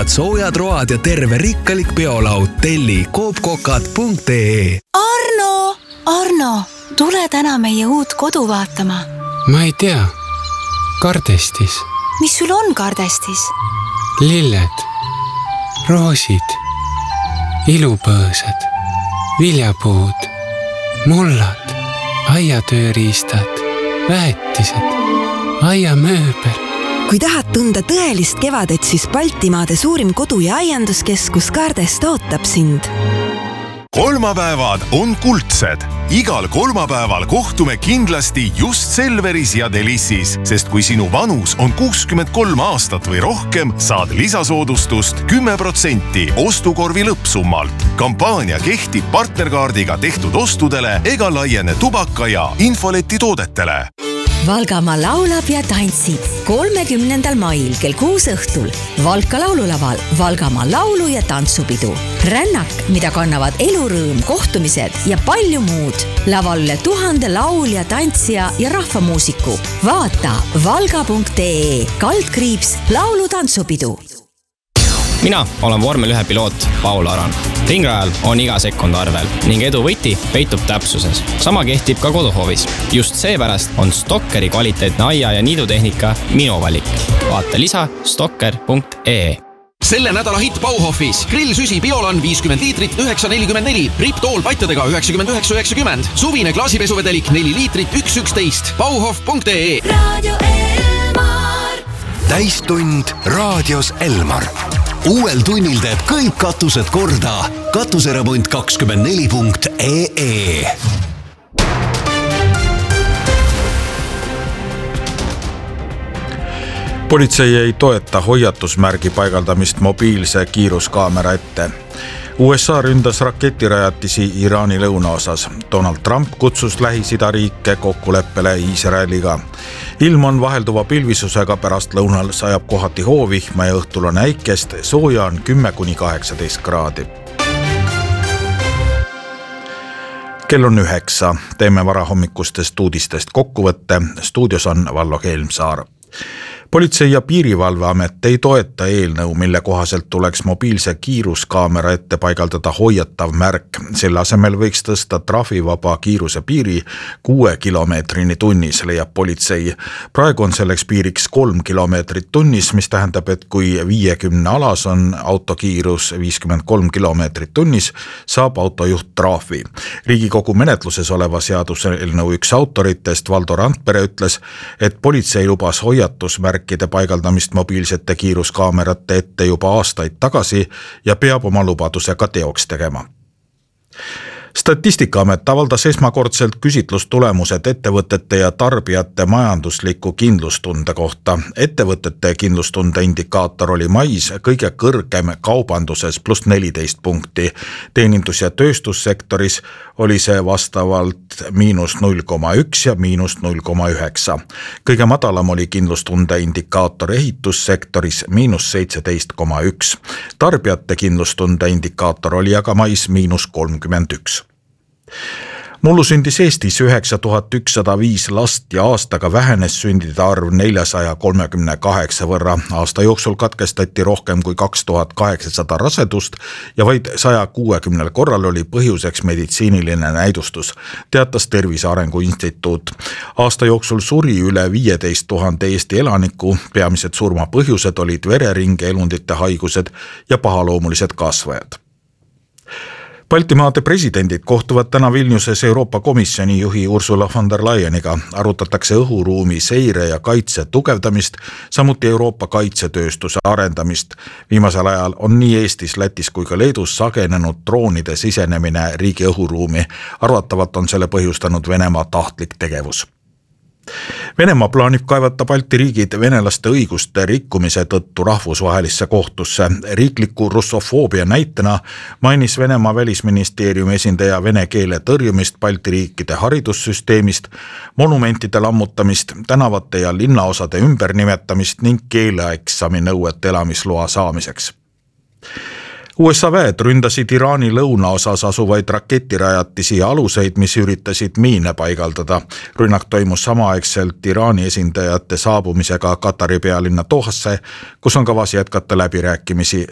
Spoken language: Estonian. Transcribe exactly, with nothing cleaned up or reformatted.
oodavad soojad road ja terve rikkalik peolaud. Telli coop cocat punkt ee. Arno, Arno, tule täna meie uut kodu vaatama. Ma ei tea. Kardestis. Mis sul on kardestis? Lilled, roosid, ilupõõsad, viljapuud, mullad, aiatööriistad, väetised, aiamööbel. Kui tahad tunda tõelist kevadet, siis Baltimaade suurim kodu- ja aianduskeskus Kardest ootab sind. Kolmapäevad on kuldsed. Igal kolmapäeval kohtume kindlasti just Selveris ja Delissis, sest kui sinu vanus on kuuskümmend kolm aastat või rohkem, saad lisasoodustust kümme protsenti ostukorvi lõppsummalt. Kampaania kehtib partnerkaardiga tehtud ostudele ega laiene tubaka ja infoleti toodetele. Valgamaa laulab ja tantsib kolmekümnendal mail kell kuus õhtul Valka laululaval Valgamaa laulu- ja tantsupidu. Rännak, mida kannavad elurõõm, kohtumised ja palju muud. Laval üle tuhande laulja, tantsija ja rahvamuusiku. Vaata valga punkt ee kaldkriips laulu-tantsupidu. Mina olen vormel ühe piloot Paul Aran. Ringrajal on iga sekund arvel ning edu võti peitub täpsuses. Sama kehtib ka koduhoovis. Just seepärast on Stokkeri kvaliteetne aia- ja niidutehnika minu valik. Vaata lisa stokker punkt ee. Selle nädala hitt Bauhofis. Grillsüsi Biolan viiskümmend liitrit üheksa nelikümmend neli. Riptool patjadega üheksakümmend üheksa üheksakümmend. Suvine klaasipesuvedelik neli liitrit üks üksteist. Bauhof punkt ee. Radio Elmar. Täistund raadios Elmar. Uuel tunnil teeb kõik katused korda. Katuseremont kakskümmend neli punkt ee. Politsei ei toeta hoiatusmärgi paigaldamist mobiilse kiiruskaamera ette. U S A ründas raketirajatisi Iraani lõunaosas. Donald Trump kutsus Lähis-Ida riike kokkuleppele Iisraeliga. Ilm on vahelduva pilvisusega, pärast lõunal sajab kohati hoovihma ja õhtul on äikest, sooja on kümme kuni kaheksateist kraadi. Kell on üheksa. Teeme varahommikustest uudistest kokkuvõtte. Stuudios on Vallo Helmsaar. Politsei- ja piirivalveamet ei toeta eelnõu, mille kohaselt tuleks mobiilse kiiruskaamera ette paigaldada hoiatav märk. Selle asemel võiks tõsta trahvivaba kiiruse piiri kuue kilomeetrini tunnis, leiab politsei. Praegu on selleks piiriks kolm kilomeetrit tunnis, mis tähendab, et kui viiekümne alas on autokiirus viiskümmend kolm kilomeetrit tunnis, saab autojuht trahvi. Riigikogu menetluses oleva seaduse eelnõu üks autoritest Valdo Randpere ütles, et politsei lubas hoiatusmärk paigaldamist mobiilsete kiiruskaamerate ette juba aastaid tagasi ja peab oma lubaduse ka teoks tegema. Statistikaamet avaldas esmakordselt küsitlustulemused ettevõtete ja tarbijate majandusliku kindlustunde kohta. Ettevõtete kindlustunde indikaator oli mais kõige kõrgem kaubanduses pluss neliteist punkti. Teenindus- ja tööstussektoris oli see vastavalt miinus null koma üks ja miinus null koma üheksa. Kõige madalam oli kindlustunde indikaator ehitussektoris miinus seitseteist koma üks. Tarbijate kindlustunde indikaator oli aga mais miinus kolmkümmend üks. Mullu sündis Eestis üheksa tuhat ükssada viis last ja aastaga vähenes sündide arv neljasaja kolmekümne kaheksa võrra. Aasta jooksul katkestati rohkem kui kaks tuhat kaheksasada rasedust ja vaid saja kuuekümnel korral oli põhjuseks meditsiiniline näidustus, teatas Tervise Arengu Instituut. Aasta jooksul suri üle viieteist tuhande Eesti elaniku, peamised surmapõhjused olid vereringe elundite haigused ja pahaloomulised kasvajad. Baltimaade presidendid kohtuvad täna Vilniuses Euroopa Komisjoni juhi Ursula von der Leyeniga. Arutatakse õhuruumi seire ja kaitse tugevdamist, samuti Euroopa kaitsetööstuse arendamist. Viimasel ajal on nii Eestis, Lätis kui ka Leedus sagenenud droonide sisenemine riigi õhuruumi. Arvatavalt on selle põhjustanud Venemaa tahtlik tegevus. Venemaa plaanib kaevata Balti riigid venelaste õiguste rikkumise tõttu rahvusvahelisse kohtusse. Riikliku russofoobia näitena mainis Venemaa välisministeeriumi esindaja vene keele tõrjumist Balti riikide haridussüsteemist, monumentide lammutamist, tänavate ja linnaosade ümbernimetamist ning keeleeksami nõuet elamisloa saamiseks. U S A väed ründasid Iraani lõunaosas asuvaid raketirajatisi ja aluseid, mis üritasid miine paigaldada. Rünnak toimus samaaegselt Iraani esindajate saabumisega Katari pealinna Dohasse, kus on kavas jätkata läbirääkimisi